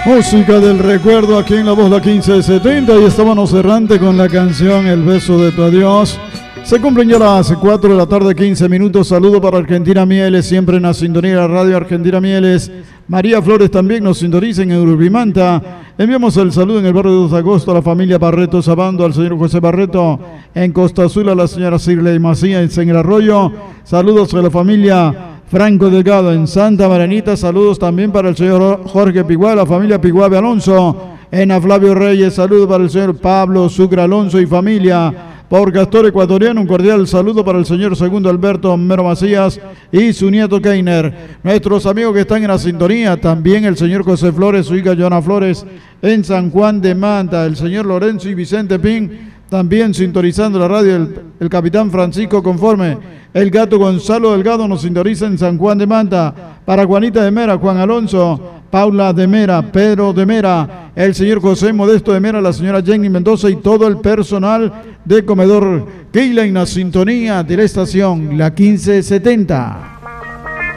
Música del recuerdo aquí en La Voz La 1570 y estábamos errante con la canción El beso de tu adiós. Se cumplen ya las 4 de la tarde, 15 minutos. Saludo para Argentina Mieles, siempre en la sintonía de la radio Argentina Mieles. María Flores también nos sintoniza en Urubimanta. Enviamos el saludo en el barrio de 2 de agosto a la familia Barreto Sabando, al señor José Barreto, en Costa Azul a la señora Cirley Macías en El Arroyo. Saludos a la familia Franco Delgado en Santa Maranita. Saludos también para el señor Jorge Piguá, la familia Piguave Alonso en Flavio Reyes. Saludos para el señor Pablo Sucre Alonso y familia. Por Castor Ecuatoriano, un cordial saludo para el señor Segundo Alberto Mero Macías y su nieto Keiner. Nuestros amigos que están en la sintonía, también el señor José Flores, su hija Joana Flores en San Juan de Manta, el señor Lorenzo y Vicente Pin, también sintonizando la radio, el capitán Francisco Conforme, el gato Gonzalo Delgado nos sintoniza en San Juan de Manta, para Juanita de Mera, Juan Alonso, Paula de Mera, Pedro de Mera, el señor José Modesto de Mera, la señora Jenny Mendoza y todo el personal de Comedor Keila en la sintonía de la estación La 1570.